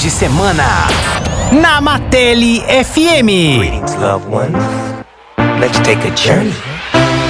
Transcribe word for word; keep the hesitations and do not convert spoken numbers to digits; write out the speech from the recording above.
de semana na Matele F M. Greetings, loved ones. Let's take a journey.